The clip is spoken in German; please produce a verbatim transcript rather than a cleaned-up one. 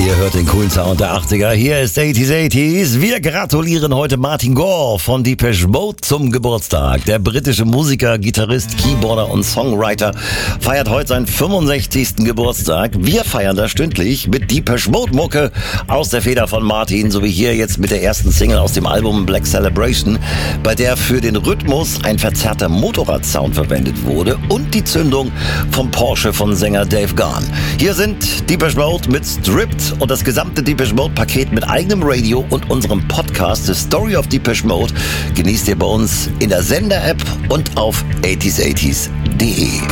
Ihr hört den coolen Sound der achtziger. Hier ist achtziger achtziger. Wir gratulieren heute Martin Gore von Depeche Mode zum Geburtstag. Der britische Musiker, Gitarrist, Keyboarder und Songwriter feiert heute seinen fünfundsechzigsten Geburtstag. Wir feiern das stündlich mit Depeche Mode Mucke aus der Feder von Martin, sowie hier jetzt mit der ersten Single aus dem Album Black Celebration, bei der für den Rhythmus ein verzerrter Motorradsound verwendet wurde und die Zündung vom Porsche von Sänger Dave Gahan. Hier sind Depeche Mode mit Stripped und das gesamte Depeche Mode Paket mit eigenem Radio und unserem Podcast The Story of Depeche Mode genießt ihr bei uns in der Sender-App und auf achtziger achtziger punkt de.